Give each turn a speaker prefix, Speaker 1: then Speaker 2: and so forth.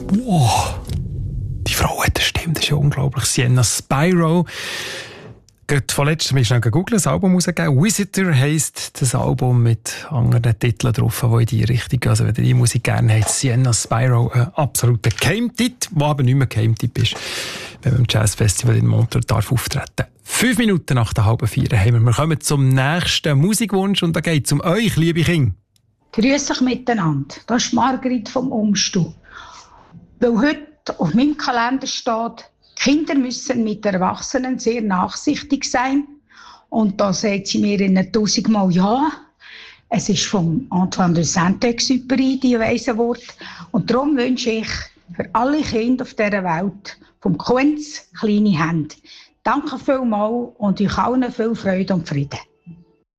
Speaker 1: Wow, die Frau hat eine Stimme, das ist ja unglaublich. Sienna Spyro. Von letztem ist noch gegoogelt, das Album rausgegeben. Visitor heisst das Album mit anderen Titeln drauf, die in die Richtung gehen. Also wenn ihr die Musik gerne habt, Sienna Spyro, ein absoluter Geheimtipp, der aber nicht mehr Geheimtipp ist, wenn man im Jazzfestival in Montreux darf auftreten. 5 Minuten nach der 3:30 haben wir. Wir kommen zum nächsten Musikwunsch und da geht es um euch, liebe Kinder.
Speaker 2: Grüß euch miteinander. Das ist Margrit vom Umstu. Weil heute auf meinem Kalender steht, Kinder müssen mit Erwachsenen sehr nachsichtig sein. Und da sagt sie mir in 1000-mal ja. Es ist von Antoine de Saint-Exupéry, die weise Wort. Und darum wünsche ich für alle Kinder auf dieser Welt vom Kunz kleine Hände. Danke vielmals und euch allen viel Freude und Frieden.